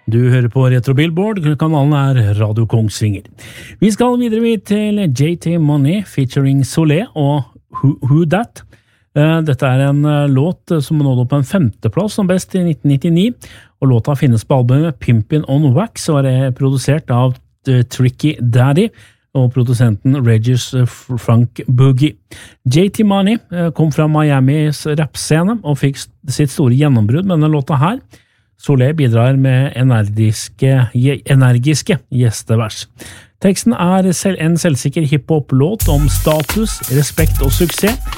Du hører på Retro Billboard, kanalen Radio Kongsvinger. Vi skal videre til JT Money featuring Solé og Who That. Dette en låt som nådde opp en 5. plass som best i 1999, og låta finnes på albumet Pimpin' on Wax og produsert av Tricky Daddy og produsenten Regis Funk Boogie. JT Money kom fra Miamis rapscene og fikk sitt store gjennombrudd med denne låta her. Solé bidrar med energiske gjestevers. Teksten en selvsikker hiphop-låt om status, respekt og suksess,